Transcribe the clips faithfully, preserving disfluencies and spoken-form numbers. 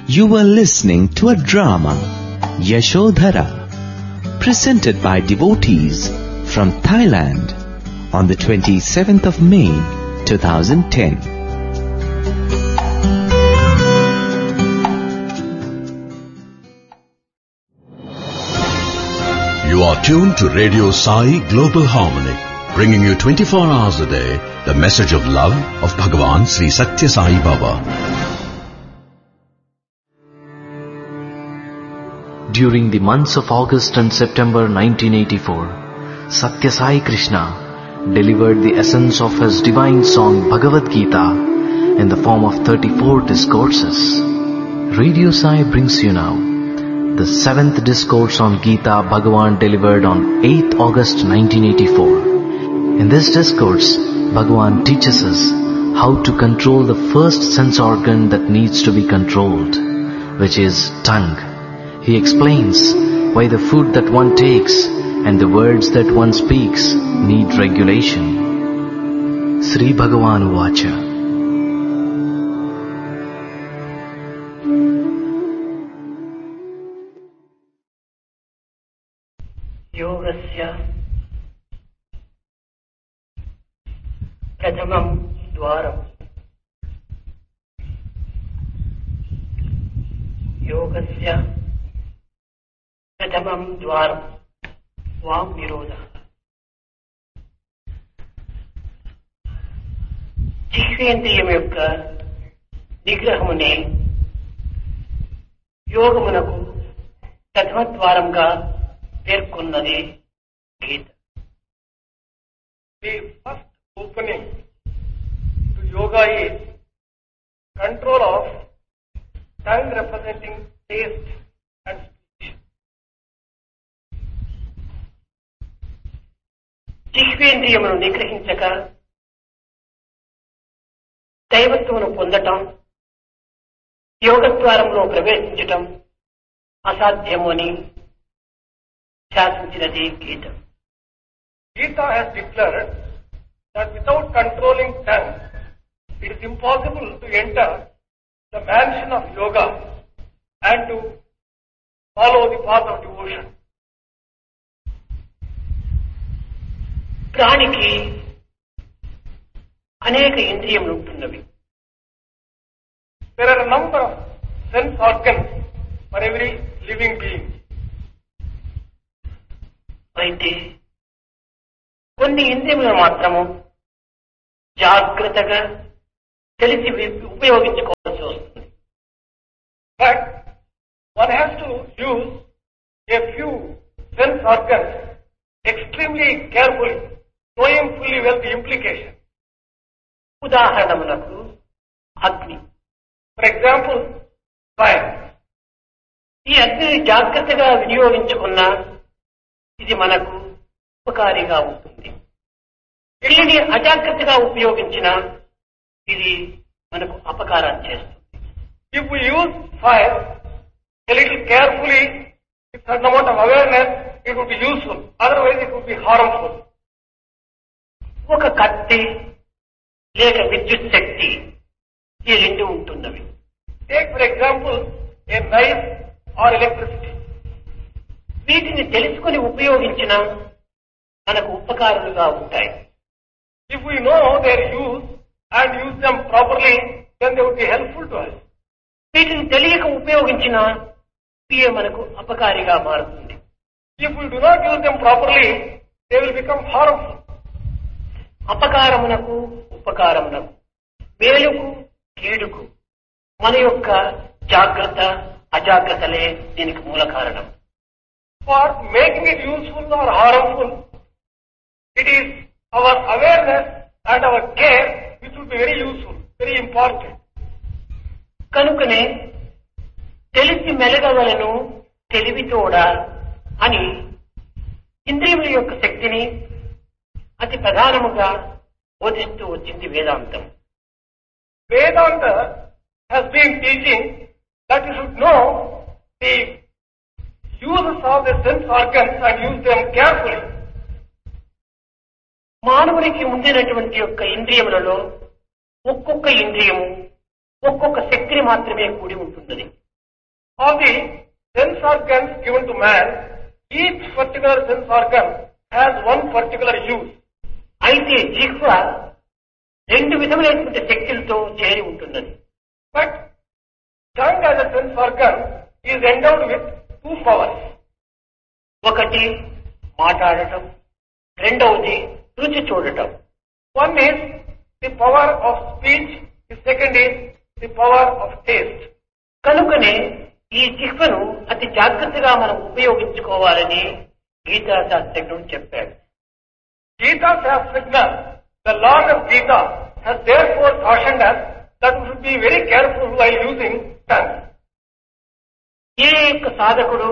You were listening to a drama, Yashodhara, presented by devotees from Thailand on the twenty-seventh of May, two thousand ten. You are tuned to Radio Sai Global Harmony, bringing you twenty-four hours a day the message of love of Bhagavan Sri Satya Sai Baba. During the months of August and September nineteen eighty-four, Satya Sai Krishna delivered the essence of his divine song Bhagavad Gita in the form of thirty-four discourses. Radio Sai brings you now the seventh discourse on Gita Bhagavan delivered on eighth August nineteen eighty-four. In this discourse, Bhagavan teaches us how to control the first sense organ that needs to be controlled, which is tongue. He explains why the food that one takes and the words that one speaks need regulation. Sri Bhagavan Uvacha. Yogasya Pradhamam Dwaram. Yogasya Pradhamam Dwaram Vam Nirodha. జిహ్వేంద్రియం యొక్క నిగ్రహమునే యోగమునకు ప్రథమద్వారంగా పేర్కొన్నది గీత. The first opening to yoga is control of tongue representing taste and speech. జిహ్వేంద్రియమును నిగ్రహించక దైవత్వమును పొందటం, యోగద్వారంలో ప్రవేశించటం అసాధ్యము అని శాసించినది గీత. Gita has declared that without controlling tongue, it is impossible to enter the mansion of yoga and to follow the path of devotion. ప్రాణికి అనేక ఇంద్రియములు ఉంటున్నవి. There are a number of sense organs for every living being. అయితే కొన్ని ఇంద్రియములను మాత్రము జాగ్రత్తగా తెలిసి ఉపయోగించుకోవాల్సి వస్తుంది. But one has to use a few sense organs extremely carefully, knowing fully well the implication. ఉదాహరణములకు అగ్ని. For example, fire. ఈ అగ్నిని జాగ్రత్తగా వినియోగించుకున్నా ఇది మనకు ఉపకారిగా ఉంటుంది. దీనిని అజాగ్రత్తగా ఉపయోగించినా ఇది మనకు అపకారం చేస్తుంది. If we use fire a little carefully, with certain amount of awareness, it would be useful. Otherwise, it would be harmful. ఒక కత్తి లేక విద్యుత్ శక్తి ఈ రెండు ఉంటున్నవి. Take for example a knife or electricity. వీటిని తెలుసుకుని ఉపయోగించిన మనకు ఉపకారులుగా ఉంటాయి. If we know their use and use them properly, then they would be helpful to us. వీటిని తెలియక ఉపయోగించిన ఇవే మనకు అపకారిగా మారుతుంది. If we do not use them properly, they will become harmful. అపకారమునకు ఉపకారమునకు, మేలుకు కీడుకు మన యొక్క జాగ్రత్త అజాగ్రత్తలే దీనికి మూల కారణం. For making it useful or harmful, it is our awareness and our care which would be very useful, very important. కనుకనే తెలిసి మెలగవలను తెలివితోడా అని ఇంద్రియముల యొక్క శక్తిని అతి ప్రధానముగా బోధిస్తూ వచ్చింది వేదాంతం. Vedanta has been teaching that you should know the uses of the sense organs and use them carefully. మానవునికి ఉండినటువంటి యొక్క ఇంద్రియములలో ఒక్కొక్క ఇంద్రియము ఒక్కొక్క శక్తిని మాత్రమే కూడి ఉంటున్నది. of the sense organs given to man, each particular sense organ has one particular use. అయితే జిహ్వ రెండు విధములైనటువంటి శక్తులతో చేరి ఉంటున్నది. But tongue as a sense organ is endowed with two powers. ఒకటి మాట్లాడటం, రెండవది రుచి చూడటం. One is the power of speech, the second is the power of taste. కనుకనే ఈ జిహ్వను అతి జాగ్రత్తగా మనం ఉపయోగించుకోవాలని గీతా శాస్త్రజ్ఞుడు చెప్పాడు. Gita Shastrajna, the Lord of Gita, has therefore cautioned us that we should be very careful while using tongue. ఏ యొక్క సాధకుడు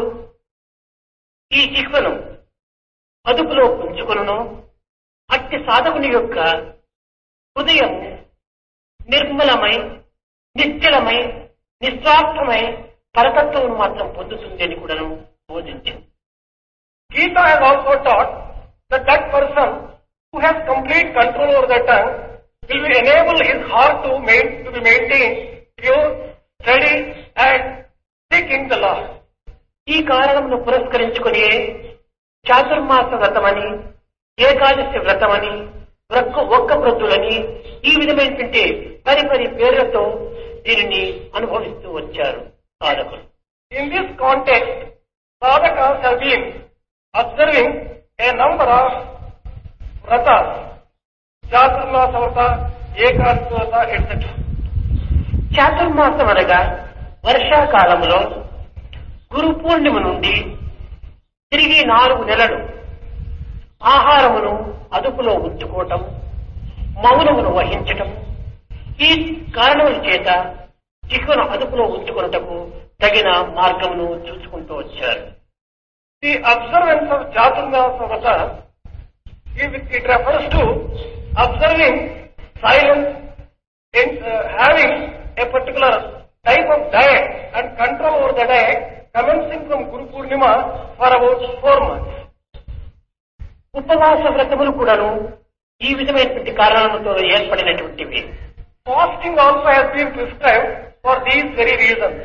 ఈ జిహ్వను అదుపులో ఉంచుకొనునో అట్టి సాధకుని యొక్క హృదయం నిర్మలమై, నిశ్చలమై, నిస్వార్థమై పరతత్వం మాత్రం పొందుతుంది అని కూడా బోధించింది. Gita has also taught that that person who has complete control over the tongue will be enable his heart to, main, to be maintained pure, steady and thick in the Lord. ఈ కారణమును పురస్కరించుకుని చాతుర్మాస వ్రతమని, ఏకాదశి వ్రతమని, ఒక్క ఒక్క వ్రతులని ఈ విధమైనటువంటి పరి పరి పేర్లతో దీనిని అనుభవిస్తూ వచ్చారు సాధకులు. In this context, sadhakas have been observing a number of vratas, chaturmasa vrata, ekadasi vrata, et cetera. చాతుర్మాసం అనగా వర్షాకాలంలో గురు పూర్ణిమ నుండి తిరిగి నాలుగు నెలలు ఆహారమును అదుపులో ఉంచుకోవటం, మౌనమును వహించటం, ఈ కారణముల చేత జిహ్వను అదుపులో ఉంచుకొనుటకు తగిన మార్గమును చూసుకుంటూ వచ్చారు. The observance of chaturmasa vrata, it, it refers to observing silence and uh, having a particular type of diet and control over the diet commencing from Guru Purnima for about four months. ఉపవాస వ్రతములు కూడాను ఈ విధమైనటువంటి కారణాలతో ఏర్పడినటువంటివి. Fasting also has been prescribed for these very reasons.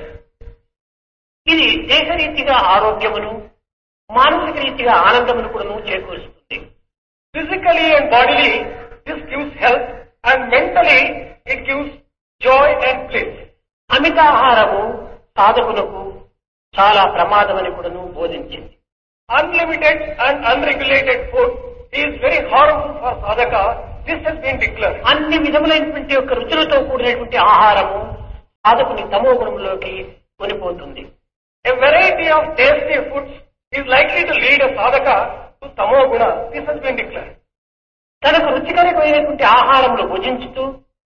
ఇది దేహరీతిగా ఆరోగ్యమును, మానసిక రీతిగా ఆనందమును కూడాను చేకూరుస్తుంది. Physically and bodily, this gives health, and mentally, it gives joy and bliss. అమితాహారము సాధకులకు చాలా ప్రమాదమని కూడాను బోధించింది. Unlimited and unregulated food is very harmful for sadhaka. This has been declared. అన్ని విధములైనటువంటి యొక్క రుచులతో కూడినటువంటి ఆహారము సాధకుని తమో గుణంలోకి కొనిపోతుంది. A variety of tasty foods is likely to lead a sadhaka to tamo guna. This has been declared. తనకు రుచికరమైనటువంటి ఆహారములు భుజించుతూ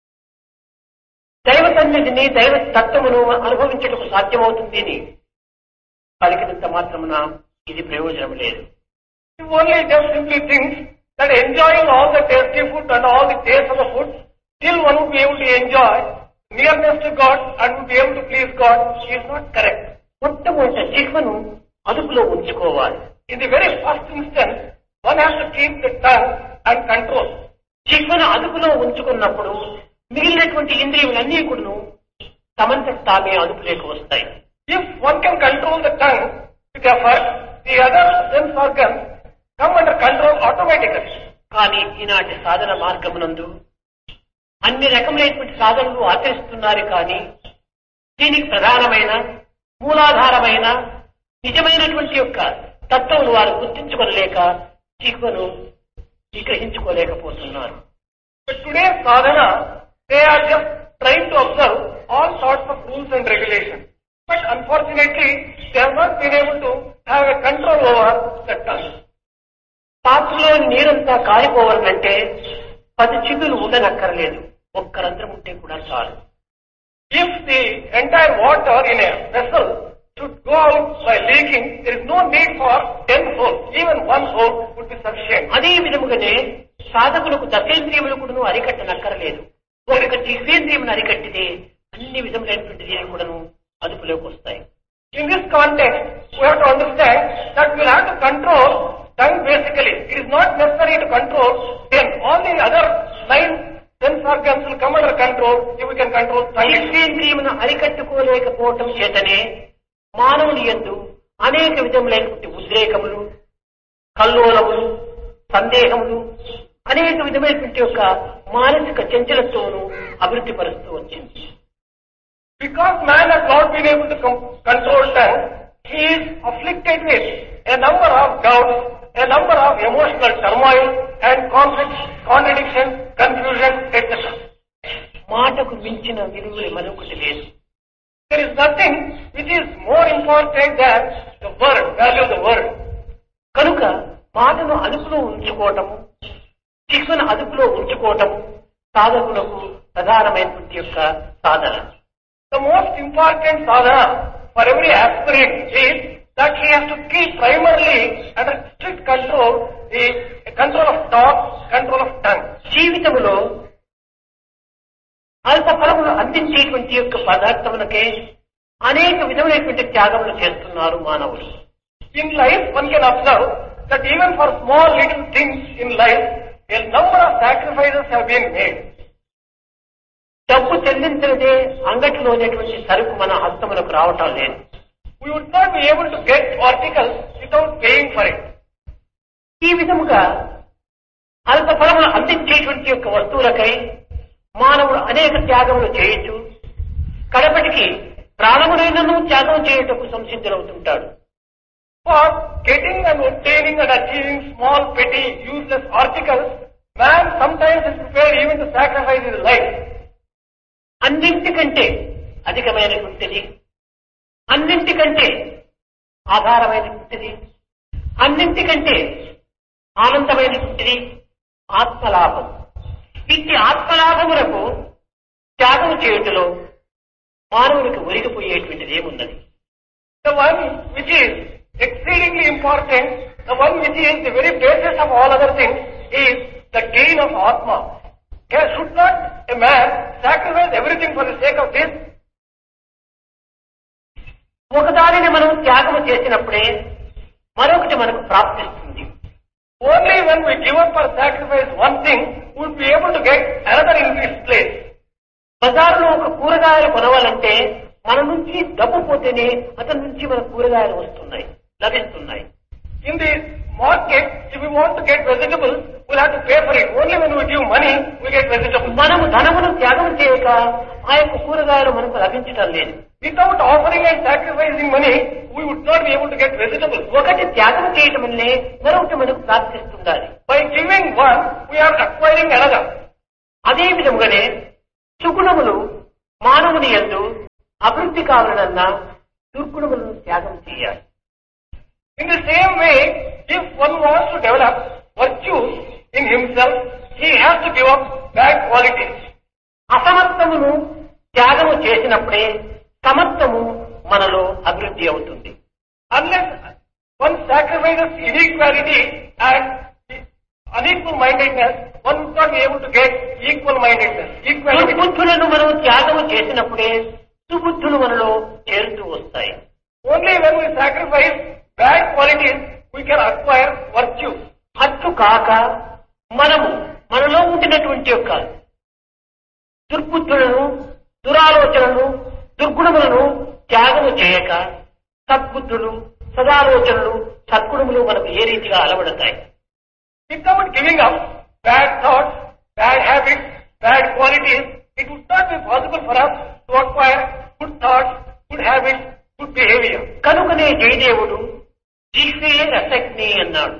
దైవ సన్నిధిని, దైవ తత్వమును అనుభవించటకు సాధ్యమవుతుంది అని పలికినంత మాత్రమున ఇది ప్రయోజనం లేదు. If only just simply thinks that enjoying all the tasty food and all the taste of the food, still one would be able to enjoy nearness to God and would be able to please God, is not correct. మొట్టమొదటి జిహ్వను అదుపులో ఉంచుకోవాలి. In the very first instance, one has to keep the tongue and control. జిహ్వను అదుపులో ఉంచుకున్నప్పుడు మిగిలినటువంటి ఇంద్రియములన్నీ కూడాను తమంతట తామే అదుపులోకి వస్తాయి. If one can control the tongue with effort, the other sense organs come under control automatically. కానీ ఈనాటి సాధన మార్గమునందు అన్ని రకములైనటువంటి సాధనలు ఆచరిస్తున్నారు. కానీ దీనికి ప్రధానమైన మూలాధారమైన నిజమైనటువంటి యొక్క తత్వమును వారు గుర్తించుకోలేక జిహ్వను విగ్రహించుకోలేకపోతున్నారు. But today's sadhana, they are just trying to observe all sorts of rules and regulations. But unfortunately, they have not been able to have a control over the tongue. పాత్రలో నీరంతా కారిపోవాలంటే పది చిల్లులు ఉండనక్కర్లేదు, ఒక్క రంధ్రం ఉంటే కూడా చాలు. If the entire water in a vessel should go out by leaking, there is no need for ten holes. Even one hole would be sufficient. అదే విధముగానే సాధకులకు దశేంద్రియములు కూడా అరికట్టనక్కర్లేదు, ఒక జిహ్వేంద్రియమును అరికట్టితే అన్ని విధములైనటువంటి దీని కూడాను అదుపులోకి వస్తాయి. In this context, we have to understand that we will have to control tongue basically. It is not necessary to control ten. All the other nine sense organs will come under control if we can control tongue. జిహ్వేంద్రియమును అరికట్టుకోలేకపోవటం చేతనే మానవుని యందు అనేక విధములైనటువంటి ఉద్రేకములు, కల్లోలములు, సందేహములు, అనేక విధమైనటువంటి యొక్క మానసిక చంచలత్వమును అభివృద్ధి పరుస్తూ వచ్చింది. Because man has not been able to com- control tongue, he is afflicted with a number of doubts, a number of emotional turmoil and conflicts, contradictions, confusion, et cetera. మాటకు మించిన విలువ మరొకటి లేదు. There is nothing which is more important than the word, value of the word. కనుక మాటను అదుపులో ఉంచుకోవటము, చిక్కును అదుపులో ఉంచుకోవటము సాధకులకు ప్రధానమైనటువంటి యొక్క సాధన. The most important sadhana for every aspirant is that he has to keep primarily under strict control the control of thought, control of tongue. జీవితంలో అల్ప ఫలములు అందించేటువంటి యొక్క పదార్థములకే అనేక విధమైనటువంటి త్యాగములు చేస్తున్నారు మానవులు. In life, one can observe that even for small little things in life, a number of sacrifices have been made. డబ్బు చెల్లించినదే అంగటిలోనేటువంటి సరుకు మన హస్తములకు రావటం లేదు. We would not be able to get articles without paying for it. ఈ విధముగా అల్ప ఫలములు అందించేటువంటి యొక్క వస్తువులకై మానవుడు అనేక త్యాగములు చేయొచ్చు. కడపటికి ప్రాణమునైనను త్యాగం చేయుటకు సంసిద్ధులవుతుంటాడు. For getting and obtaining and achieving small, petty, useless articles, man sometimes is prepared even to sacrifice his life. అన్నింటికంటే అధికమైనటువంటిది, అన్నింటికంటే ఆధారమైనటువంటిది, అన్నింటికంటే ఆనందమైనటువంటిది ఆత్మలాభం. ఇట్టి ఆత్మలాభములకు త్యాగం చేయుటలో మానవునికి ఒరిగిపోయేటువంటిది ఏమున్నది? The one which is exceedingly important, the one which is the very basis of all other things, is the gain of Atma. There should not a man sacrifice everything for the sake of this? ఒకదానిని మనం త్యాగము చేసినప్పుడే మరొకటి మనకు ప్రాప్తిస్తుంది. Only when we give up or sacrifice one thing, we would be able to get another in its place. బజారులో ఒక కూరగాయలు కొనవాలంటే మన నుంచి డబ్బు పోతేనే అతని నుంచి మన కూరగాయలు వస్తున్నాయి, లభిస్తున్నాయి. In the market, if we want to get vegetables, we'll have to pay for it. Only when we give money, we get vegetables. మనము ధనమును త్యాగం చేయక ఆ యొక్క కూరగాయలు మనకు లభించటం లేదు. Without offering and sacrificing money, we would not be able to get vegetables. ఒకటి త్యాగం చేయటం వల్లే మరొకటి మనకు ప్రాప్తిస్తుండాలి. By giving one, we are acquiring another. అదే విధముగానే సుగుణములు మానవుని యందు అభివృద్ధి కావాలన్నా దుర్గుణములను త్యాగం చేయాలి. In the same way, if one wants to develop virtues in himself, he has to give up bad qualities. అసమర్థమును త్యాగము చేసినప్పుడే సమర్థము మనలో అభివృద్ధి అవుతుంది. Unless one sacrifices inequality and unequal mindedness, one would not be able to get equal mindedness. Equality. దుర్బుద్ధులను మనం త్యాగము చేసినప్పుడే సుబుద్ధులు మనలో చేరుతూ వస్తాయి. Only when we sacrifice bad qualities, we can acquire virtue. అట్లు కాక మనము మనలో ఉండినటువంటి యొక్క దుర్బుద్ధులను, దురాలోచనలను, దుర్గుణములను త్యాగము చేయక సద్బుద్ధులు, సదాలోచనలు, సద్గుణములు మనకు ఏ రీతిగా అలవడతాయి? Without giving up bad thoughts, bad habits, bad qualities, it would not be possible for us to acquire good thoughts, good habits, good behavior. కనుకనే జయదేవుడు జిహ్వే రసజ్ఞి అన్నాడు.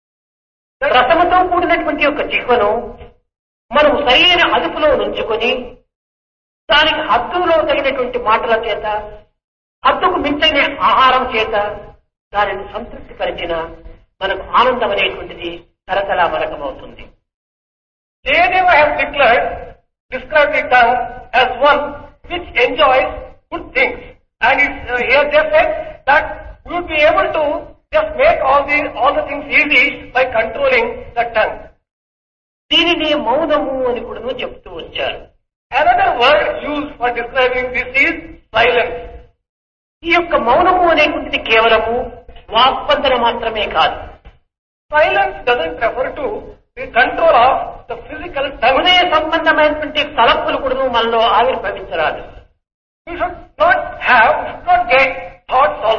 రసముతో కూడినటువంటి యొక్క జిహ్వను మనం సరైన అదుపులో ఉంచుకొని దానికి హద్దులో తగినటువంటి మాటల చేత, హద్దుకు మించిన ఆహారం చేత దానిని సంతృప్తి పరిచిన మనకు ఆనందం అనేటువంటిది తరతలా మనకమవుతుంది. Jayadeva has declared, described the tongue as one which enjoys good things. And it's, uh, he has just said that we would be able to just make all the, all the things easy by controlling the tongue. దీనిని మౌనము అని కూడా చెప్తూ వచ్చారు. Another word used for describing this is silence. ఈ యొక్క మౌనము అనేటువంటిది కేవలము వాక్స్పందన మాత్రమే కాదు. Silence doesn't refer to the control of the physical tongue. హృదయ సంబంధమైనటువంటి తలపులు కూడా మనలో ఆవిర్భవించరాదు. We should not have, we should not get thoughts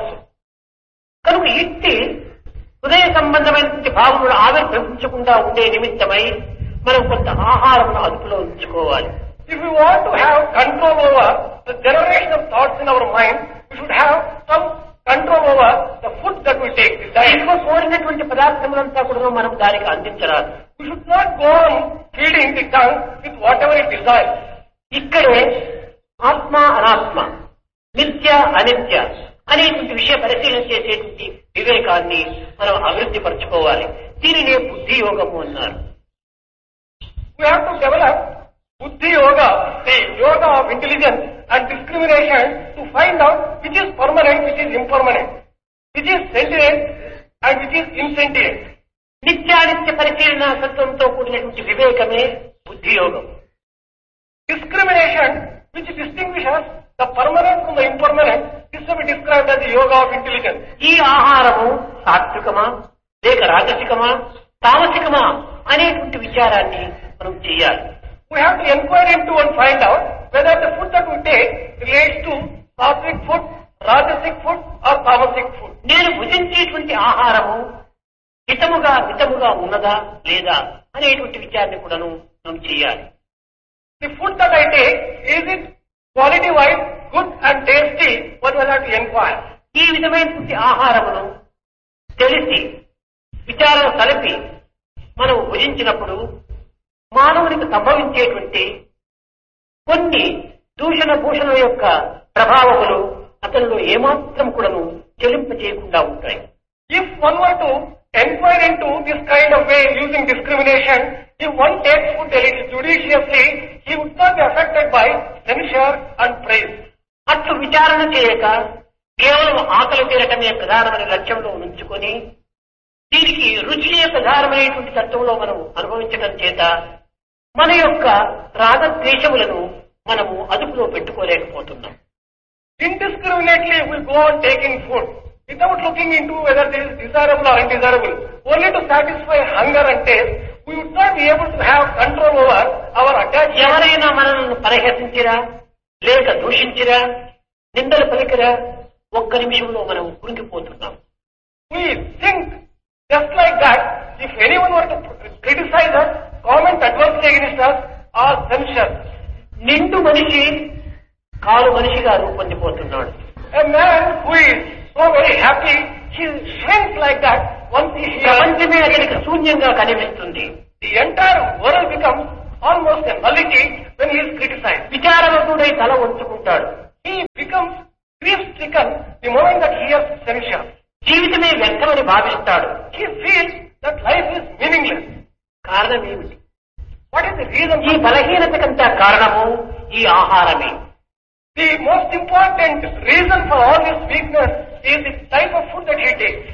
భావములు ఆవిర్భవించకుండా ఉండే నిమిత్తమై మనం కొంత ఆహారమును అదుపులో ఉంచుకోవాలి. If we want to have control over the generation of thoughts in our mind, we should have some control over the food that we take. ఇంట్లో కోరినటువంటి పదార్థములంతా కూడా మనం దానికి అందించరాదు. We should not go on feeding the tongue with whatever it desires. ఇక్కడే ఆత్మ అనాత్మ, నిత్య అనిత్య అనేటువంటి విషయ పరిశీలన చేసేటువంటి వివేకాన్ని మనం అభివృద్ధి పరచుకోవాలి. దీనినే బుద్ధి యోగము అన్నారు. We have to develop Buddhi Yoga, the yoga of intelligence and discrimination to find out which is permanent, which is impermanent, which is sentient and which is insentient. నిత్యానిత్య పరిశీలన సత్వంతో కూడినటువంటి వివేకమే బుద్ధి యోగం. Discrimination, which distinguishes the permanent from the impermanent, is to be described as the yoga of intelligence. ఈ ఆహారము సాత్వికమా లేక రాజసికమా తామసికమా అనేటువంటి విచారాన్ని మనం చేయాలి. We have to inquire into and find out whether the food that we take relates to sattvic food, rajasic food or tamasic food. నేను భుజించేటువంటి ఆహారము హితముగా మితముగా ఉన్నదా లేదా అనేటువంటి విచారణ కూడాను మనం చేయాలి. The food that I take, is it quality wise good and tasty? What will I have to inquire? ఈ విధమైనటువంటి ఆహారమును తెలిసి విచారణ కలిపి మనం భుజించినప్పుడు మానవునికి సంభవించేటువంటి కొన్ని దూషణ భూషణల యొక్క ప్రభావములు అతనిలో ఏమాత్రం కూడాను చెలింపజేయకుండా ఉంటాయి. If one were to inquire into this kind of way using discrimination, if one takes food judiciously, he would not be affected by censure and praise. అట్లు విచారణ చేయక కేవలం ఆకలి తీరటమే ప్రధానమైన లక్ష్యంలో ఉంచుకొని దీనికి రుచియే ప్రధానమైనటువంటి తత్వంలో మనం అనుభవించడం చేత మన యొక్క రాగద్వేషములను మనము అదుపులో పెట్టుకోలేకపోతున్నాం. Indiscriminately we go on taking food without looking into whether this is desirable or undesirable, only to satisfy hunger and taste. We would not be able to have control over our attachment. ఎవరైనా మనల్ని పరిహసించిరా లేక దూషించిరా నిందలు పలికిరా ఒక్క నిమిషంలో మనం కురింగిపోతున్నాం. We think just like that, if anyone were to criticize us, comment adversely against us, or censure, నిండు మనిషి కాలు మనిషిగా రూపొందిపోతున్నాడు. a man who is so very happy, he shrinks like that once he hears. ప్రపంచమే అతనికి శూన్యంగా కనిపిస్తుంది. The entire world becomes almost a nullity when he is criticized. విచారణకుడై తల వంచుకుంటాడు. He becomes grief-stricken the moment that he hears censure. జీవితమే వ్యర్థమని భావిస్తాడు. He feels that life is meaningless. కారణం ఏమిటి? What is the reason? ఈ బలహీనతకంతా కారణము ఈ ఆహారమే. The most important reason for all this weakness is the type of food that he takes.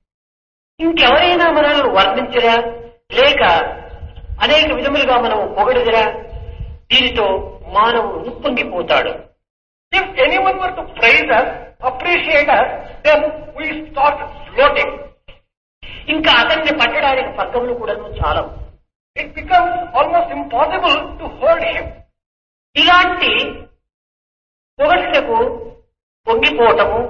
ఇంకెవరైనా మనల్ని వర్ణించరా లేక అనేక విధములుగా మనం పొగడిదరా దీనితో మానవుడు ఉప్పొంగిపోతాడు. If anyone were to praise us, appreciate us, then we start floating. ఇంకా అతన్ని పట్టడానికి పక్కములు కూడా చాలా. It becomes almost impossible to hold him. ఇలాంటి పొగడ్లకు పొంగిపోవటము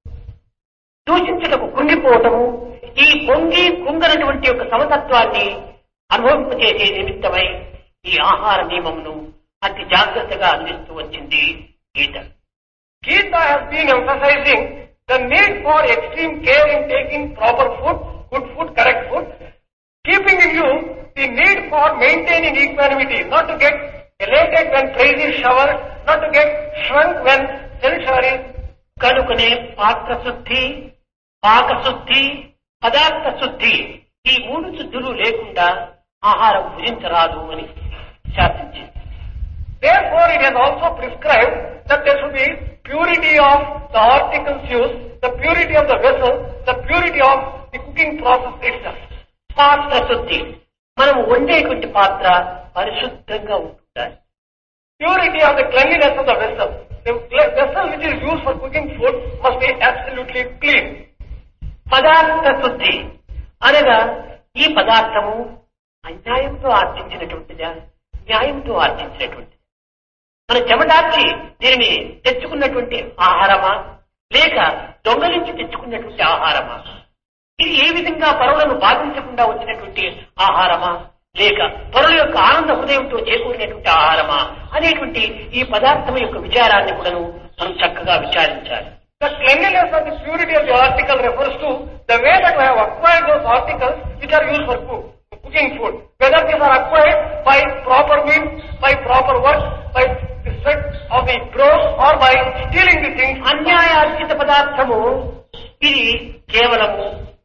దూషించటకు కుంగిపోవటము ఈ పొంగి కుంగనటువంటి యొక్క సమతత్వాన్ని అనుభవింపచేసే నిమిత్తమై ఈ ఆహార నియమమును అతి జాగ్రత్తగా అందిస్తూ వచ్చింది గీత. Gita has been emphasizing the need for extreme care in taking proper food, good food, correct food, keeping in view the need for maintaining equanimity, not to get elated when praise is showered, not to get shrunk when censure is. కనుకనే పాత్ర శుద్ధి, పాక శుద్ధి, పదార్థ శుద్ధి ఈ మూడు శుద్ధులు లేకుండా ఆహారం భుజించరాదు అని శాసించింది. Therefore, it has also prescribed that there should be purity of the articles used, the purity of the vessel, the purity of the cooking process itself. పాత్ర శుద్ధి, మనం వండేటువంటి పాత్ర పరిశుద్ధంగా ఉంటుండాలి. Purity of the cleanliness of the vessel. The vessel which is used for cooking food must be absolutely clean. పదార్థ శుద్ధి అనగా ఈ పదార్థము అన్యాయంతో ఆర్జించినటువంటిదా న్యాయంతో ఆర్జించినటువంటిది. మన చెమటార్చి దీనిని తెచ్చుకున్నటువంటి ఆహారమా లేక దొంగలించి తెచ్చుకున్నటువంటి ఆహారమా? ఇది ఏ విధంగా పరులను బాధించకుండా వచ్చినటువంటి ఆహారమా లేక పరుల యొక్క ఆనంద హృదయంతో చేకూరినటువంటి ఆహారమా అనేటువంటి ఈ పదార్థం యొక్క విచారాన్ని కూడా మనం చక్కగా విచారించాలి. The cleanliness and the purity of the article refers to the way that we have acquired those articles which are used for food, cooking food. Whether these are acquired by proper means, by proper work, by the sweat of the brow or by stealing the things. అన్యాయార్జిత పదార్థము ఇది కేవలము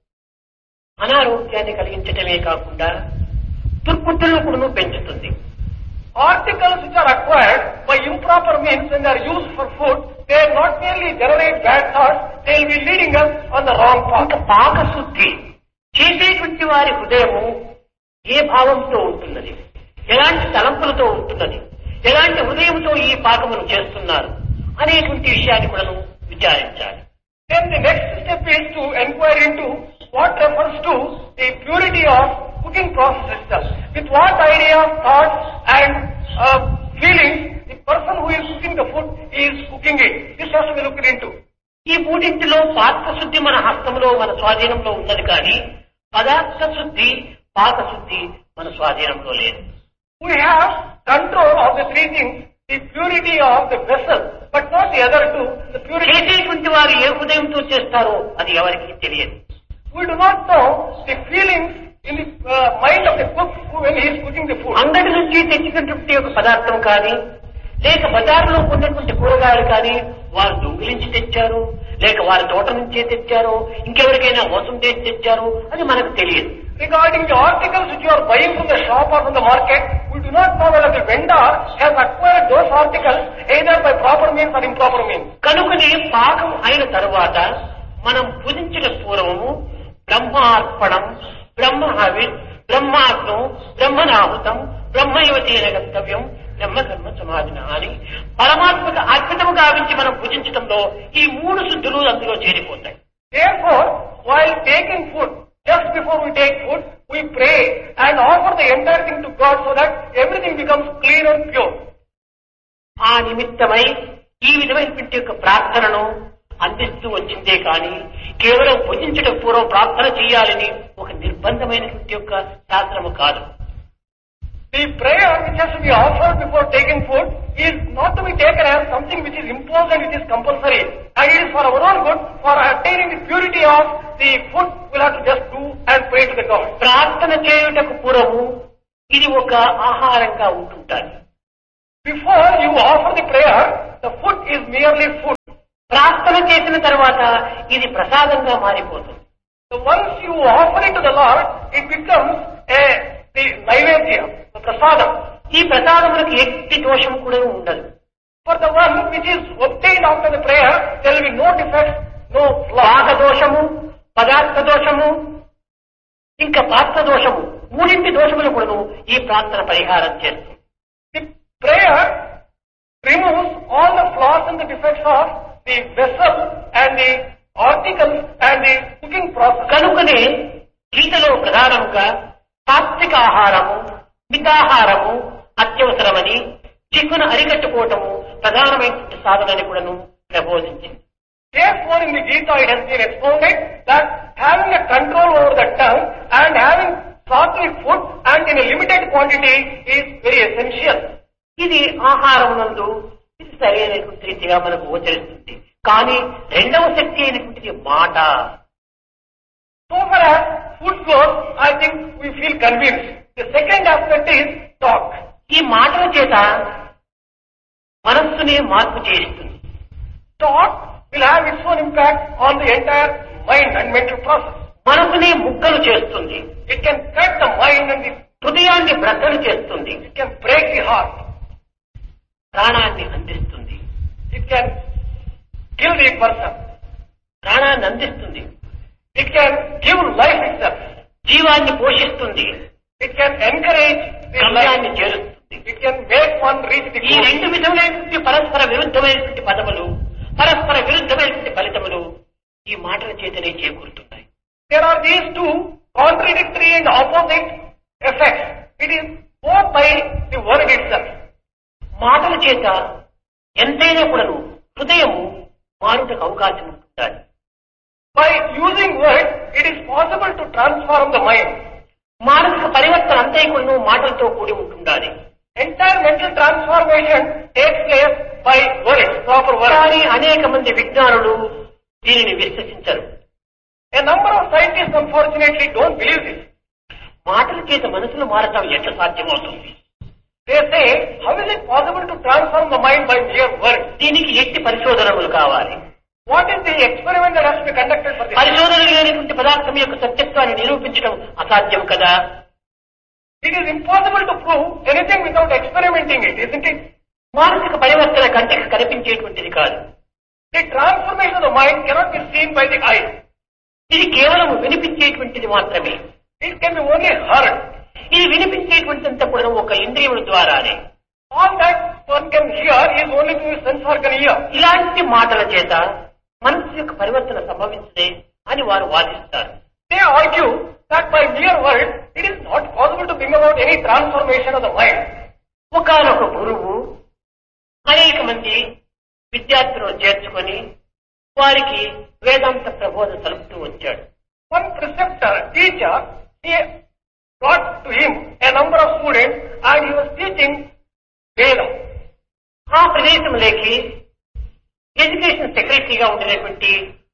అనారోగ్యాన్ని కలిగించటమే కాకుండా దుర్బుద్ధులను కూడా పెంచుతుంది. Articles which are acquired by improper means when they are used for food, they not merely generate bad thoughts, they will be leading us on the wrong path. ఇంకా పాకశుద్ధి చేసేటువంటి వారి హృదయము ఏ భావంతో ఉంటున్నది, ఎలాంటి తలంపులతో ఉంటున్నది, ఎలాంటి హృదయంతో ఈ పాకమును చేస్తున్నారు అనేటువంటి విషయాన్ని కూడా విచారించాలి. Then the next step is to inquire into what refers to the purity of cooking process itself. With what idea, thoughts and uh, feelings the person who is cooking the food is cooking it. This has to be looked into. ఈ మూడింటిలో పాత్ర శుద్ధి మన హస్తంలో మన స్వాధీనంలో ఉన్నది కానీ పదార్థ శుద్ధి పాకశుద్ధి మన స్వాధీనంలో లేదు. We have control of the three things, the purity of the vessel, but not the other two. The purity. చేసేటువంటి వారు ఏ హృదయంతో చేస్తారో అది ఎవరికి తెలియదు. We do not know the feelings in the uh, mind of the cook when he is cooking the food. అంగడి నుంచి తెచ్చినటువంటి ఒక పదార్థం కానీ లేక బజారులో ఉన్నటువంటి కూరగాయలు కానీ వారు దొంగిలించి తెచ్చారు లేక వారి తోట నుంచే తెచ్చారు ఇంకెవరికైనా మోసం చేసి తెచ్చారు అని మనకు తెలియదు. Regarding the articles which you are buying from the shop or from the market, we do not know whether the vendor has acquired those articles either by proper means or improper means. కనుకనే పాకం అయిన తరువాత మనం పూజించిన పూర్వము బ్రహ్మార్పణం, బ్రహ్మహవి, బ్రహ్మాగ్నం, బ్రహ్మనాహుతం, బ్రహ్మయువతేన గంతవ్యం, బ్రహ్మకర్మ సమాధిన అని పరమాత్మకు అర్పితము గావించి మనం పూజించడంలో ఈ మూడు శుద్ధులు అందులో చేరిపోతాయి. Therefore, while taking food, just before we take food, we pray and offer the entire thing to God so that everything becomes clean and pure. ఆ నిమిత్తమై ఈ విధమైనటువంటి యొక్క ప్రార్థనను అందిస్తూ వచ్చిందే కానీ కేవలం భుజించడం పూర్వం ప్రార్థన చేయాలని ఒక నిర్బంధమైనటువంటి యొక్క శాస్త్రము కాదు. The prayer which has to be offered before taking food is not to be taken as something which is imposed and which is compulsory. And it is for our own good, for attaining the purity of the food, we'll have to just do and pray to the God. ప్రార్థన చేయుటకు పూర్వము ఇది ఒక ఆహారంగా ఉంటుంటారు. Before you offer the prayer, the food is merely food. ప్రార్థన చేసిన తర్వాత ఇది ప్రసాదంగా మారిపోతుంది. So once you offer it to the Lord, it becomes a the naivedya, the prasadam. ఈ ప్రసాదములకు ఎట్టి దోషం కూడా ఉండదు. For the one which is obtained after the prayer, there will be no defects, no flaws. పాక దోషము, పదార్థ దోషము, ఇంకా పాత్ర దోషము, మూడింటి దోషములు కూడా ఈ ప్రార్థన పరిహారం చేస్తుంది. The prayer removes all the flaws and the defects of the vessel and the articles and the cooking process. కనుకనే గీతలో ప్రధానంగా సాత్విక ఆహారము, మితాహారము అత్యవసరమని చిక్కును అరికట్టుకోవటము ప్రధానమైన సాధనని కూడాను ప్రబోధించింది. Therefore, in the Gita it has been expounded that having a control over the tongue and having sattvic food and in a limited quantity is very essential. ఇది ఆహారం నందు ఇది సరైనటువంటి రీతిగా మనకు గోచరిస్తుంది. కానీ రెండవ శక్తి అయినటువంటిది మాట. So far as food goes, I think we feel convinced. The second aspect is talk. ఈ మాటల చేత మనస్సునే మార్పు చేస్తుంది. Talk will have its own impact on the entire mind and mental process. మనసునే ముక్కలు చేస్తుంది. It can cut the mind and the, హృదయాన్ని బ్రద్దలు చేస్తుంది. it can break the heart. ప్రాణాన్ని అందిస్తుంది. It can kill the person. ప్రాణాన్ని అందిస్తుంది. It can give life itself. జీవాన్ని పోషిస్తుంది. It can encourage the గమ్యాన్ని life. చేరుస్తుంది. It can make one reach the ఈ goal. రెండు విధములైనటువంటి పరస్పర విరుద్ధమైనటువంటి పదములు, పరస్పర విరుద్ధమైనటువంటి ఫలితములు ఈ మాటల చేతనే చేకూరుతున్నాయి. There are these two contradictory and opposite effects. It is both by the word itself. మాటల చేత ఎంతైనా కూడాను హృదయము మారుటకు అవకాశం ఉంటుండాలి. By using words, it is possible to transform the mind. మానసిక పరివర్తన అంతేకును మాటలతో కూడి ఉంటుండాలి. Entire mental transformation takes place by words, proper words. కానీ అనేక మంది విజ్ఞానులు దీనిని విశ్వసించరు. A number of scientists unfortunately don't believe this. మాటల చేత మనసును మారటం ఎట్లా సాధ్యమవుతుంది? They say, how is it possible to transform the mind by mere words? దీనికి ఎట్టి పరిశోధనలు కావాలి. What is the experiment that has to be conducted for this? పరిశోధనలు లేనిటువంటి పదార్థం యొక్క సత్యత్వాన్ని నిరూపించడం అసాధ్యం కదా. It is impossible to prove anything without experimenting it, isn't it? మానసిక పరివర్తన కంటికి కనిపించేటువంటిది కాదు. The transformation of the mind cannot be seen by the eye. ఇది కేవలం వినిపించేటువంటిది మాత్రమే. It can be only heard. ఇది వినిపించేటువంటిదంతా కూడా ఒక ఇంద్రియముల ద్వారానే. All that one can hear is only through his sense organ ear. ఇలాంటి మాటల చేత మనసు యొక్క పరివర్తన సంభవించదే అని వారు వాదిస్తారు. They argue that by mere words, it is not possible to bring about any transformation of the mind. ఒకానొక గురువు అనేక మంది విద్యార్థులను చేర్చుకొని వారికి వేదాంత ప్రబోధన సలుపుతూ వచ్చాడు. One preceptor, teacher, he brought to him a number of students and he was teaching Vedam. ఆ ప్రదేశంలోకి ఎడ్యుకేషన్ సెక్రటరీగా ఉండేటువంటి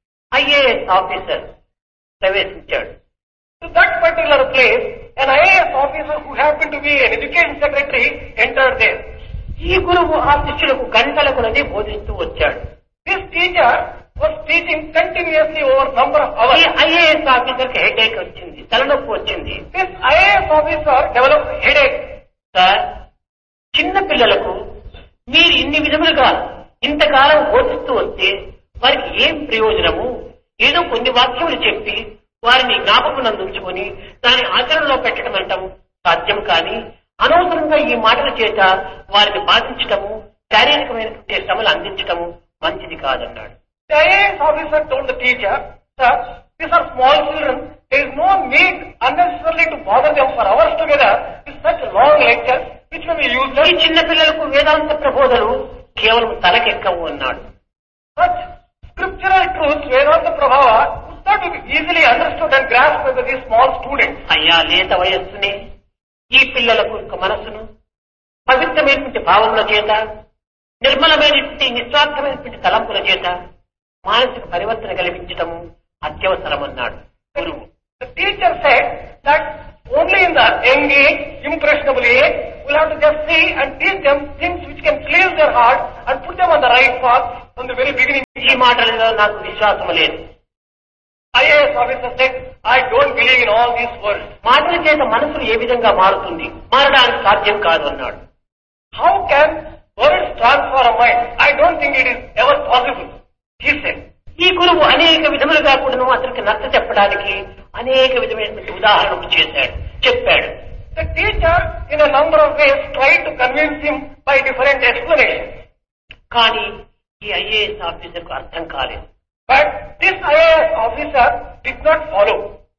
ఐఏఎస్ ఆఫీసర్ ప్రవేశించాడు. To that particular place, an I A S officer who happened to be an education secretary entered there. ఈ గురువు ఆ శిష్యులకు గంటల కొలది బోధిస్తూ వచ్చాడు. This teacher was teaching continuously over number of ఈ hours. ఐఏఎస్ ఆఫీసర్ కి హెడేక్ వచ్చింది, తలనొప్పి వచ్చింది. This I A S officer developed headache. Sir, చిన్న పిల్లలకు మీరు ఇన్ని విధములుగా ఇంతకాలం బోధిస్తూ వస్తే వారికి ఏం ప్రయోజనము? ఏదో కొన్ని వాక్యములు చెప్పి వారిని జ్ఞాపకమునందుంచుకొని దాని ఆచరణలో పెట్టడం అంటాం సాధ్యం. కానీ అనవసరంగా ఈ మాటల చేత వారిని బాధించటము, శారీరకమైనటువంటి శ్రమలు అందించటము మంచిది కాదన్నాడు. The I A S officer told the teacher, sir, these are small children. There is no need unnecessarily to bother them for hours together with such long lectures which may be ఈ useless. చిన్న పిల్లలకు వేదాంత ప్రబోధనలు కేవలం తలకెక్కవు అన్నాడు. Such scriptural truths, Vedanta Prabhava, could not be easily understood and grasped by these small students. అయ్యా, లేత వయస్సునే ఈ పిల్లలకు యొక్క మనస్సును పవిత్రమైనటువంటి భావముల చేత, నిర్మలమైనటువంటి నిస్వార్థమైనటువంటి తలంపుల చేత మానసిక పరివర్తన కలిగించటము అత్యవసరమన్నాడు గురువు. The teacher said that only in the young age, impressionable age, we'll have to just see and teach them things which can cleanse their heart and put them on the right path from the very beginning. ఈ మాటలలో నాకు విశ్వాసం లేదు. I A S officer said, I don't believe in all these words. మాటల చేత మనసులు ఏ విధంగా మారుతుంది? మారడానికి సాధ్యం కాదు అన్నాడు. How can words transform a mind? I don't think it is ever possible, he said. ఈ గురువు అనేక విధములుగా కూడాను అతనికి నచ్చ చెప్పడానికి అనేక విధమైనటువంటి ఉదాహరణలు చేశాడు, చెప్పాడు. The teacher in a number of ways tried to convince him by different explanations. కానీ ఈ ఐఏఎస్ ఆఫీసర్ కు అర్థం కాలేదు. But this I A S officer did not follow.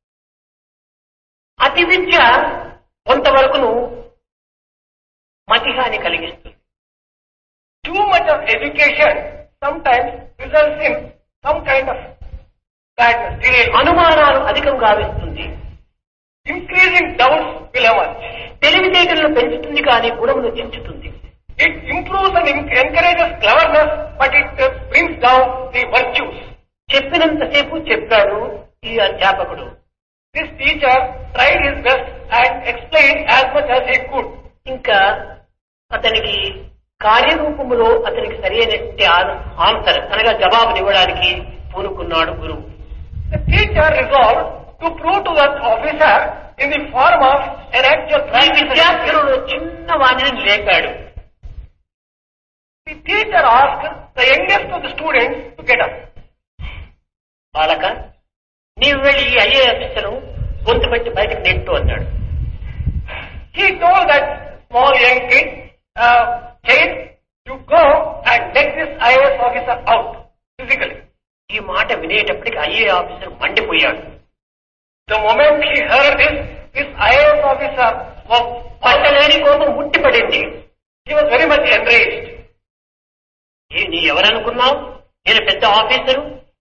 అతి విద్య కొంతవరకును మతిహాని కలిగిస్తుంది. Too much of education sometimes results in some kind of badness, derailment. అనుమానాలు అధికంగా వేస్తుంది. Increasing doubts will emerge. తెలివితేటలను పెంచుతుంది కానీ గుణమును చించుతుంది. It improves and encourages cleverness, but it uh, brings down the virtues. చెప్పినంతసేపు చెప్పాడు ఈ అధ్యాపకుడు. This teacher tried his best and explained as much as he could. ఇంకా అతనికి కార్యరూపములో అతనికి సరైన ఆన్సర్ అనగా జవాబునివ్వడానికి పూనుకున్నాడు గురువు. The teacher resolved to prove to that officer in the form of an actual ఈ విద్యార్థులలో చిన్న వాణిని లేపాడు. The teacher asked the youngest of the students to get up. బాలక, నీవు వెళ్ళి ఈ ఐఏ ఆఫీసరు గొంతు పెట్టి బయటకు నెట్టు అన్నాడు. He told that small young kid, uh, child, you go and let this I A S officer out physically. ఈ మాట వినేటప్పటికి IA officer మండిపోయాడు. The moment he heard this, this I A S officer was పట్టలేని కోపం ముట్టిపడింది. he was very much enraged. ఏ నీ ఎవరనుకున్నావు? నేను పెద్ద officer,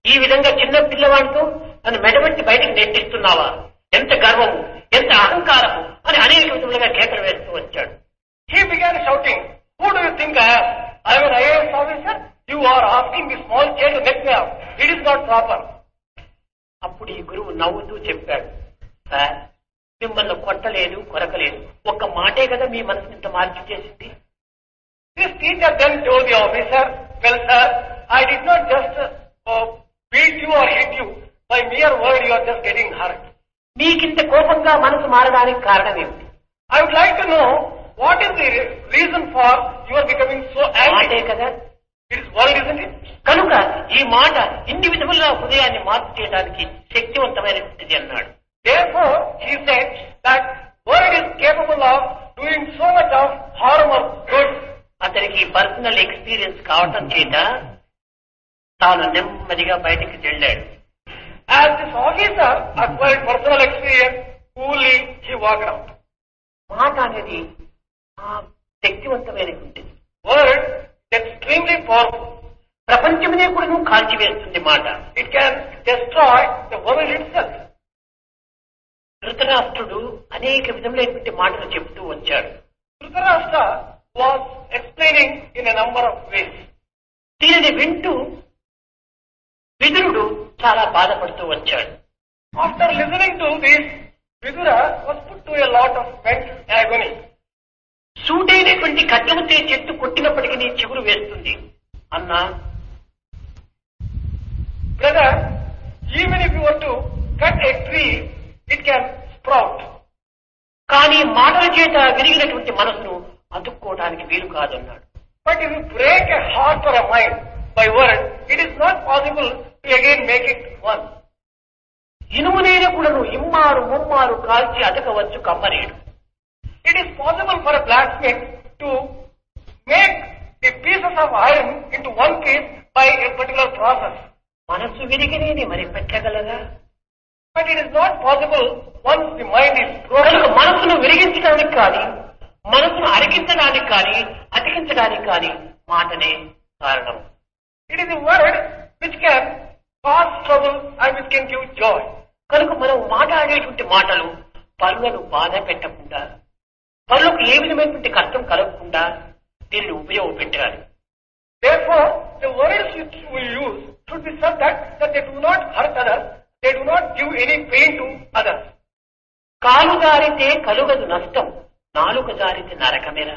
ఈ విధంగా చిన్న పిల్లవాడితో నన్ను మెడబెట్టి బయటికి నెట్టిస్తున్నావా, ఎంత గర్వము, ఎంత అహంకారము అని అనేక విధములుగా కేకలు వేస్తూ వచ్చాడు. He began shouting, who do you think I am? I am an I A S officer. You are asking this small child to net me up. It is not proper. అప్పుడు ఈ గురువు నవ్వుతూ చెప్పాడు, సార్ మిమ్మల్ని కొట్టలేదు, కొరకలేదు, ఒక్క మాటే కదా మీ మనసుని ఇంత మార్చి చేసింది. This teacher then told the officer, well sir, I did not just uh, beat you or hit you. By mere word you are just getting hurt. మీకింత కోపంగా మనసు మారడానికి కారణం ఏమిటి? I would like to know what is the reason for you are becoming so angry. మాటే కదా, It is word, isn't it? కనుక ఈ మాట ఇన్ని విధములుగా హృదయాన్ని మార్పు చేయడానికి శక్తివంతమైనది అన్నాడు. Therefore, he said that word is capable of doing so much of harm or good. అతనికి పర్సనల్ ఎక్స్పీరియన్స్ కావటం చేత తాను నెమ్మదిగా బయటికి వెళ్ళాడు. As this officer acquired personal experience, coolly he walked out. మాట అనేది శక్తివంతమైనటువంటిది. Word is extremely powerful. ప్రపంచమునే కూడా నువ్వు కాల్చివేస్తుంది మాట. It can destroy the world itself. ధృతరాష్ట్రుడు అనేక విధములైనటువంటి మాటలు చెబుతూ వచ్చాడు. Dhritarashtra was explaining in a number of ways. దీనిని వింటూ విదురుడు చాలా బాధపడుతూ వచ్చాడు. After listening to this, Vidura was put to a lot of mental agony. సూటైనటువంటి ఖడ్గముతే చెట్టు కొట్టినప్పటికీ నీ చిగురు వేస్తుంది అన్నా. Brother, even if you were to cut a tree, it can sprout. కానీ మాటల చేత విరిగినటువంటి మనసును అతుక్కోవడానికి వీలు కాదన్నాడు. But if you break a heart or a mind by word, it is not possible to again make it one. ఇనుమునైన కూడాను ఇమ్మారు ముమ్మారు కాల్చి అతకవచ్చు కమ్మరేడు. It is possible for a blacksmith to make the pieces of iron into one piece by a particular process. మనసు విరిగినేది మరి పెట్టగలరా? But it is not possible once the mind is కనుక broken. మనసును విరిగించడానికి కానీ మనసును అరిగించడానికి కానీ అతికించడానికి కానీ మాటనే కారణం. It is a word which can cause trouble and which can give joy. కనుక మనం మాట్లాడేటువంటి మాటలు పనులను బాధ పెట్టకుండా, పనులకు ఏ విధమైనటువంటి కష్టం కలగకుండా దీనిని ఉపయోగపెట్టాలి. Therefore, the words which we use should be such that, that they do not hurt others, they do not give any pain to others. కాలు జారితే కలుగదు నష్టం, నాలుక జారితే నరకమేరా.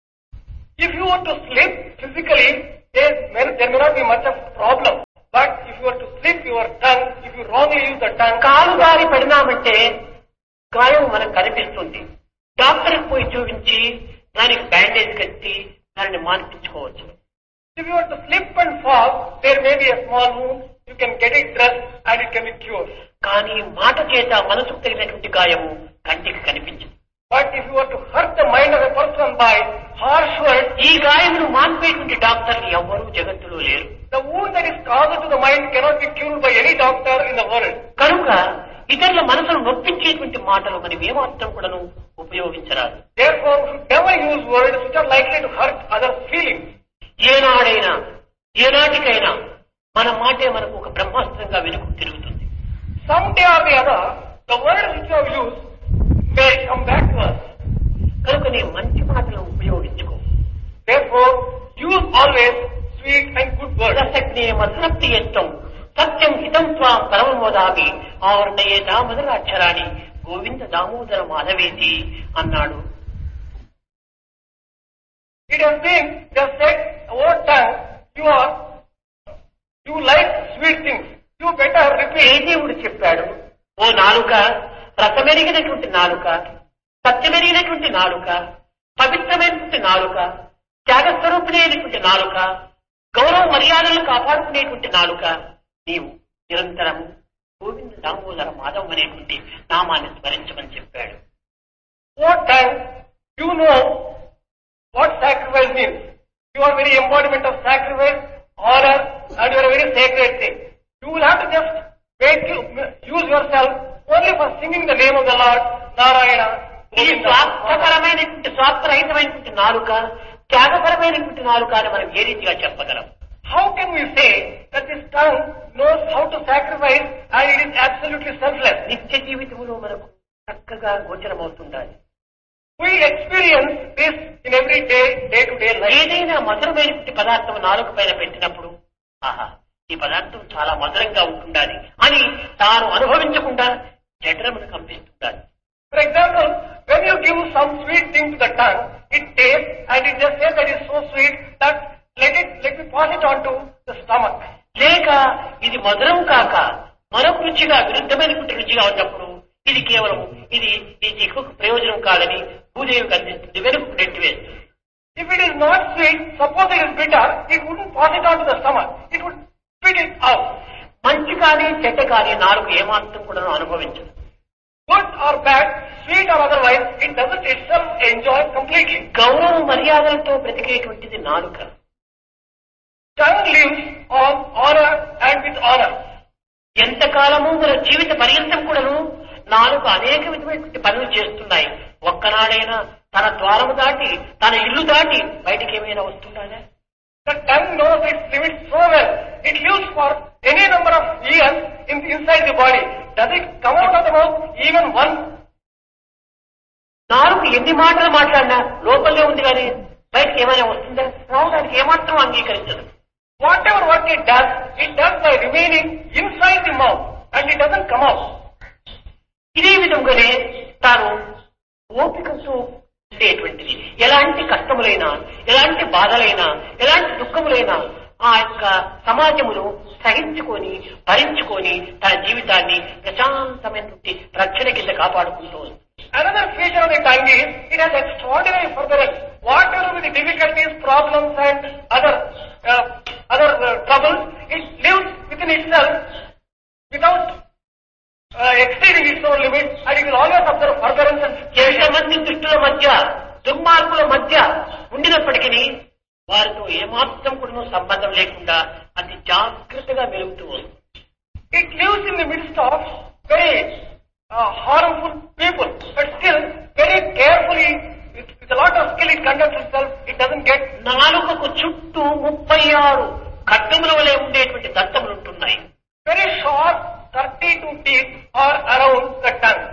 If you were to slip physically, there may, there may not be much of a problem. But if you were to slip your tongue, if you wrongly use the tongue, కాలు జారి పడినామంటే గాయం మనకు కనిపిస్తుంది. డాక్టర్కి పోయి చూపించి దానికి బ్యాండేజ్ కట్టి దానిని మాన్పించుకోవచ్చు. if you were to slip and fall, there may be a small wound, you can get it dressed and it can be cured. కానీ మాట చేత మనసుకు తగినటువంటి గాయము కంటికి కనిపించదు. But if you were to hurt the mind of a person by harsh words, ఈ గాయమును మాన్పేటువంటి డాక్టర్లు ఎవ్వరూ జగత్తులో లేరు. the wound that is caused to the mind cannot be cured by any doctor in the world. కనుక ఇతరుల మనసును నొప్పించేటువంటి మాటలు మనం ఏమాత్రం కూడాను ఉపయోగించరాదు. Therefore, we should never use words which are likely to hurt others' feelings. ఏనాడైనా ఏనాటికైనా మన మాటే మనకు ఒక బ్రహ్మాస్త్రంగా వెనుక తిరుగుతుంది. Someday or the other, the words which you have used may come back to us. కనుక నీ మంచి మాటలను ఉపయోగించుకో. Therefore, use always sweet and good words. రసజ్ఞే మధురప్తి యత్వం సత్యం హితం త్వాం పరమమోదామి ఆవర్ణయే దామోదర అక్షరాన్ని గోవింద దామోదర మాధవేతి అన్నాడు. It has been just said over time, you are, you like sweet things. You better A repeat. దేవుడు చెప్పాడు, ఓ నాలుక, రసమెరిగినటువంటి నాలుక, సత్యమెరిగినటువంటి నాలుక, పవిత్రమైనటువంటి నాలుక, త్యాగస్వరూపిణి అయినటువంటి నాలుక, గౌరవ మర్యాదలను కాపాడుకునేటువంటి నాలుక, నీవు నిరంతరము గోవింద దామోదర మాధవం అనేటువంటి నామాన్ని స్మరించమని చెప్పాడు. Over time, you know what sacrifice means. You are very embodiment of sacrifice, honor, and you are a very sacred thing. You will have to just make you, use yourself only for singing the name of the Lord, Narayana. ఈ స్వార్థపరమైనటువంటి స్వార్థరహితమైనటువంటి నాలుక, త్యాగపరమైనటువంటి నాలుక అని మనం ఏ రీతిగా చెప్పగలం? how can we say that this tongue knows how to sacrifice and it is absolutely selfless? నిత్య జీవితంలో మనకు చక్కగా గోచరమవుతుండాలి. We experience this in every day, day to day life. ఏదైనా మధురమైనటువంటి పదార్థం నాలుక పైన పెట్టినప్పుడు ఆహా ఈ పదార్థం చాలా మధురంగా ఉంటుండాలి అని తాను అనుభవించకుండా జఠరమును కంపిస్తుండాలి. For example, when you give some sweet thing to the tongue, it tastes and it just says that it's so sweet that let it, let me pass it on to the stomach. లేక ఇది మధురం కాక మరొక రుచిగా విరుద్ధమైనటువంటి రుచిగా ఉన్నప్పుడు ఇది కేవలం ఇది ఈ జిహ్వకు ప్రయోజనం కాదని భూదేవికి అందిస్తుంది, వెనుకకు నెట్టివేస్తుంది. If it is not sweet, suppose it is bitter, it wouldn't pass it on to the stomach. It would spit it out. మంచి కానీ చెడ్డ కానీ నాలుగు ఏమాత్రం కూడా అనుభవించదు. Good or bad, sweet or otherwise, it doesn't itself enjoy completely. గౌరవ మర్యాదలతో బ్రతికేటువంటిది నాలుక. Tongue lives on honor and with honor. ఎంతకాలము మన జీవిత పర్యంతం కూడాను నాలుగు అనేక విధమైనటువంటి పనులు చేస్తున్నాయి. ఒక్కనాడైనా తన ద్వారము దాటి తన ఇల్లు దాటి బయటికి ఏమైనా వస్తుందా? The tongue knows its limits so well. It lives for any number of years in, inside the body. Does it come out of the mouth even once? నాలుగు ఎన్ని మాటలు మాట్లాడినా లోపలే ఉంది కానీ బయటకి ఏమైనా వస్తుందా? రావడానికి ఏమాత్రం అంగీకరించదు. Whatever what it does, it does by remaining inside the mouth and it doesn't come out. ఇదే విధంగానే తాను ఓపికతో ఉండేటువంటిది. ఎలాంటి కష్టములైనా, ఎలాంటి బాధలైనా, ఎలాంటి దుఃఖములైనా ఆ యొక్క సమాజమును సహించుకొని భరించుకొని తన జీవితాన్ని ప్రశాంతమైనటువంటి రక్షణ కింద కాపాడుకుంటూ ఉంది. Another feature of the tongue is it has extraordinary furtherance. Whatever with the difficulties, problems and other uh, other uh, troubles, it lives within itself without uh, exceeding its own limits and it will always observe furtherance and ఎంతమంది దుష్టుల మధ్య దుర్మార్గుల మధ్య ఉండినప్పటికీ వారితో ఏమాత్రం కూడా సంబంధం లేకుండా అతి జాగ్రత్తగా మెరుగుతూ వస్తుంది. It lives in the midst of very uh, harmful people, but still very carefully, with, with a lot of skill it conducts itself. It doesn't get. నాలుకకు చుట్టూ ముప్పై ఆరు ఖడ్గముల వలె ఉండేటువంటి దంతములు ఉంటున్నాయి. Very short, thirty-two teeth are around the tongue.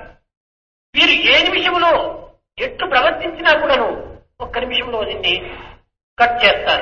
వీరు ఏ నిమిషంలో ఎట్లు ప్రవర్తించినా కూడాను ఒక్క నిమిషంలో దీన్ని కట్ చేస్తారు.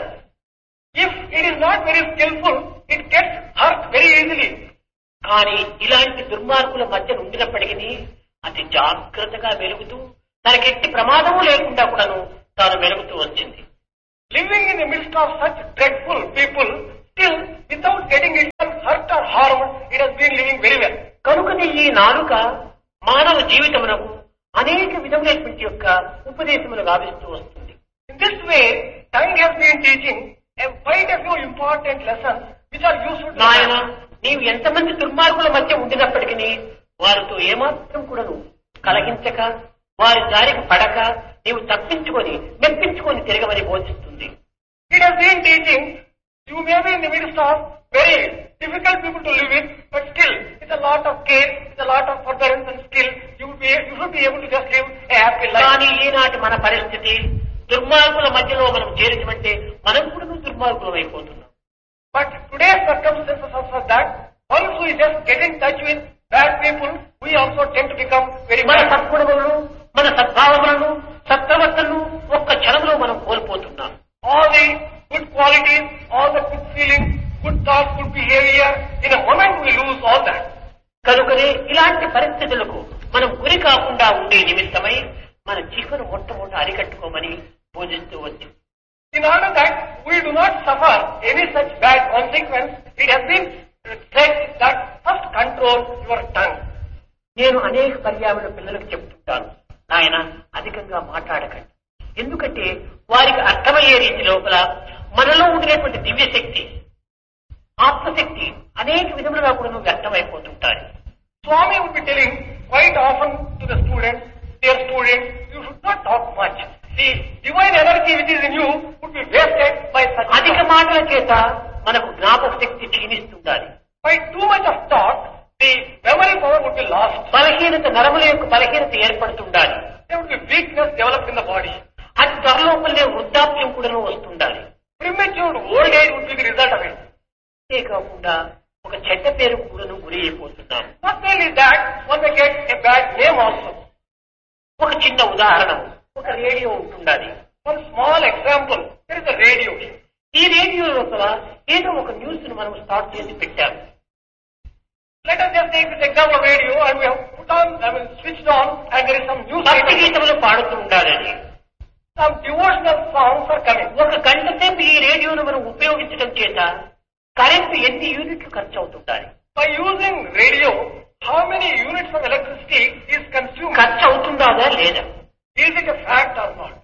If it is not very skillful, it gets hurt very easily. కానీ ఇలాంటి దుర్మార్గుల మధ్య ఉండినప్పటికీ అతి జాగ్రత్తగా వెలుగుతూ తనకెట్టి ప్రమాదము లేకుండా కూడాను తాను వెలుగుతూ వచ్చింది. Living in the midst of such dreadful people, still without getting itself hurt or harmed, it has been living very well. కనుకనే ఈ నాలుక మానవ జీవితమునకు అనేక విధములైనటువంటి యొక్క ఉపదేశములు గావిస్తూ వస్తుంది. In this way, tongue has been teaching a quite a few important lessons which are useful to నాయన man. నీవు ఎంతమంది దుర్మార్గుల మధ్య ఉండినప్పటికీ వారితో ఏమాత్రం కూడాను కలహించక వారి దారికి పడక నీవు తప్పించుకొని మెప్పించుకొని తిరగమని బోధిస్తుంది. It has been teaching, you may be in the midst of very difficult people to live with, but still, with a lot of care, with a lot of forbearance and skill, you will be, you should be able to just live a happy life. కానీ ఈనాటి మన పరిస్థితి దుర్మార్గుల మధ్యలో మనం చేరించమంటే మనం కూడా దుర్మార్గులం అయిపోతున్నాం. But today's circumstances are such that once we just get in touch with bad people, we also tend to become very మన bad. సద్గుణములను మన సద్భావములను సత్ప్రవర్తనను ఒక్క క్షణంలో మనం కోల్పోతున్నాం. All the good qualities, all the good feelings, good thoughts, good behavior, in a moment we lose all that. కనుకనే ఇలాంటి పరిస్థితులకు మనం గురి కాకుండా ఉండే నిమిత్తమై మన జీవన మొట్టమొదట అరికట్టుకోమని బోధిస్తూ వచ్చి In order that we do not suffer any such bad consequence, it has been said that first control your tongue. నేను అనేక పర్యావరణ పిల్లలకు చెప్తుంటాను, ఆయన అధికంగా మాట్లాడకండి. ఎందుకంటే వారికి అర్థమయ్యే రీతి లోపల మనలో ఉండేటువంటి దివ్యశక్తి ఆత్మశక్తి అనేక విధములుగా కూడా వ్యక్తమైపోతుంటాయి. Swami would be telling quite often to the students, dear students, you should not talk much. The divine energy which is in you would be wasted by such అధిక talk. మాటల చేత మనకు జ్ఞాపక శక్తి క్షీణిస్తుండాలి. By too much of talk, the memory power would be lost. బలహీనత నరముల యొక్క బలహీనత ఏర్పడుతుండాలి. There would be weakness developed in the body. అది త్వరలోపలనే వృద్ధాప్యం కూడా వస్తుండాలి. premature old age would be the result of it. అంతే కాకుండా ఒక చెడ్డ పేరు కూడాను గురి అయిపోతున్నాం. Not only that, one may get a bad name also. ఒక చిన్న ఉదాహరణ, ఒక రేడియో ఉంటుండాలి. One small example, there is a radio. ఈ రేడియో లోపల ఏదో ఒక న్యూస్ ను మనం స్టార్ట్ చేసి పెట్టాము. Let us just take this example of radio and we have put on, I mean switched on and there is some news. భక్తి గీతములు పాడుతూ ఉండాలని. Some devotional songs are coming. ఒక గంట సేపు ఈ రేడియోను మనం ఉపయోగించడం చేత కరెంటు ఎన్ని యూనిట్లు ఖర్చు అవుతుండాలి. By using radio, how many units of electricity is consumed? ఖర్చు అవుతుందా లేదా? Is it a fact or not?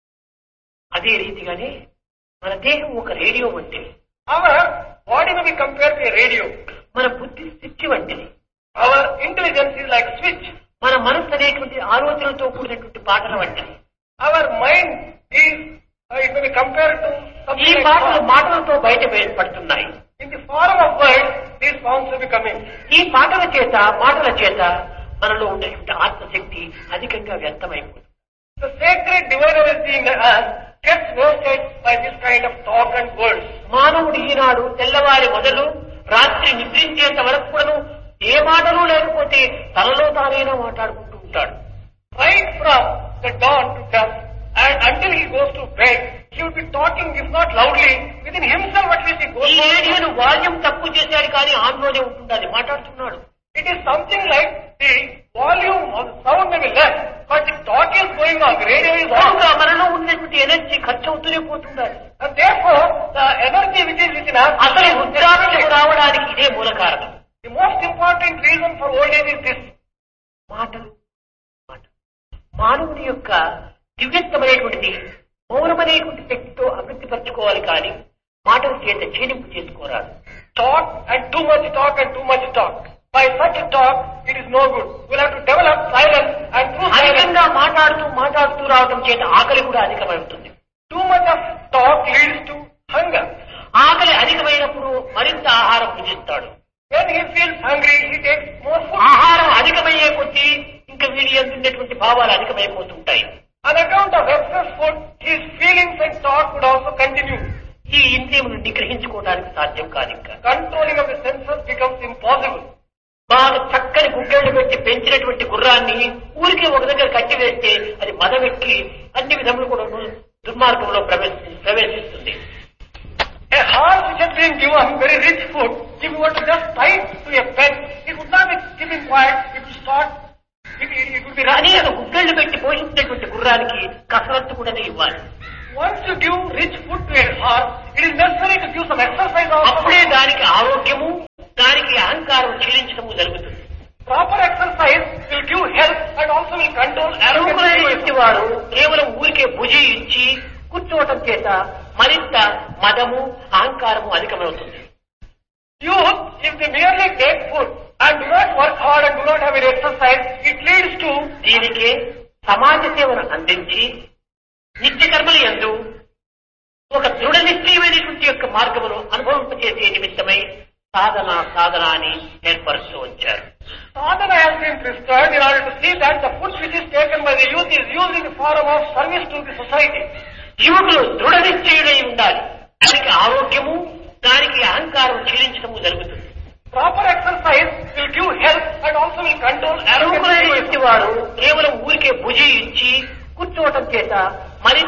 అదే రీతిగానే మన దేహం ఒక రేడియో వంటిది. Our body may be compared to a radio. మన బుద్ధి స్విచ్ వంటిది. Our intelligence is like switch. మన మనస్సు అనేటువంటి ఆలోచనలతో కూడినటువంటి పాటల వంటిది. Our mind is, uh, it may be compared to ఈ something like పాటలు song. మాటలతో బయట బయటపడుతున్నాయి. In the form of words, these songs will be coming. ఈ పాటల చేత మాటల చేత మనలో ఉండేటువంటి ఆత్మశక్తి అధికంగా వ్యర్థమైపోతుంది. The sacred divine energy in us gets wasted by this kind of talk and words. మానవుడు ఈనాడు తెల్లవారి మొదలు రాత్రి నిద్రించేంత వరకు కూడాను ఏ మాటలు లేకపోతే తనలో తానైనా మాట్లాడుకుంటూ ఉంటాడు. Right from the dawn to dusk and until he goes to bed, he will be talking, if not loudly, within himself at least he goes ఈ on. రేడియోను వాల్యూమ్ తక్కువ చేశాడు కానీ ఆన్లోనే ఉంటుండాలి, మాట్లాడుతున్నాడు. It is something like the volume of the sound may be less, but the talk is going on, the radio is on. కనుక మనలో ఉన్నటువంటి energy ఖర్చు అవుతూనే పోతుండాలి. And therefore, the energy which is within us, అసలు వృద్ధాప్యం రావడానికి ఇదే మూల కారణం. the most important reason for old age is this. మాటలు మాట మానవుని యొక్క దివ్యత్వమైనటువంటిది మౌనమనేటువంటి శక్తితో అభివృద్ధి పరచుకోవాలి కానీ మాటల చేత క్షీణింపు చేసుకోరాదు. Talk and too much talk and too much talk. By such talk, it is no good. We'll have to develop silence and through silence. అధికంగా మాట్లాడుతూ మాట్లాడుతూ రావడం చేత ఆకలి కూడా అధికమవుతుంది. Too much of talk leads to hunger. ఆకలి అధికమైనప్పుడు మరింత ఆహారం భుజిస్తాడు. When he feels hungry, he takes more food. ఆహారం అధికమయ్యే కొద్దీ ఇంకా వీడి అందున్నటువంటి భావాలు అధికమైపోతుంటాయి. On account of excess food, his feelings and talk would also continue. ఈ ఇంద్రియమును నిగ్రహించుకోవడానికి సాధ్యం కాదు. ఇంకా Controlling of the senses becomes impossible. బాగా చక్కని గుడ్డలు పెట్టి పెంచినటువంటి గుర్రాన్ని ఊరికే ఒక దగ్గర కట్టి వేస్తే అది మదవెక్కి అన్ని విధములు కూడా దుర్మార్గంలో ప్రవేశి ప్రవేశిస్తుంది. A horse which has been given very rich food, if you were to just tie it to a pen, it would not be keeping quiet, it would start, it, it, it would be running. అనేక గుడ్డలు పెట్టి పోషించేటువంటి గుర్రానికి కసరత్తు కూడా ఇవ్వాలి. Once you give rich food to a horse, it is necessary to give some exercise also. అప్పుడే దానికి ఆరోగ్యము, దానికి అహంకారం క్షీణించడము జరుగుతుంది. Proper exercise will give health and also will control అరువులైన arrogance. వ్యక్తి వారు కేవలం ఊరికే భుజి ఇచ్చి కూర్చోవటం చేత మరింత మదము అహంకారము అధికమవుతుంది. Youth, if they merely take food and do not work hard and do not have any exercise, it leads to దీనికే సమాజ సేవను అందించి నిత్య కర్మల యందు ఒక దృఢ నిశ్చయమైనటువంటి యొక్క మార్గమును అనుభవింపచేసే నిమిత్తమై సాధన సాధన అని ఏర్పరుస్తూ వచ్చారు. sadhana has been prescribed in order to see that the food which is taken by the youth is used in the form of service to the society. యువకులు దృఢ నిశ్చయుడై ఉండాలి. దానికి ఆరోగ్యము, దానికి అహంకారం క్షీణించడము జరుగుతుంది. Proper exercise will give health and also will control అరువులైన arrogance. వ్యక్తి వారు కేవలం ఊరికే భుజి ఇచ్చి కూర్చోవటం చేత మరింత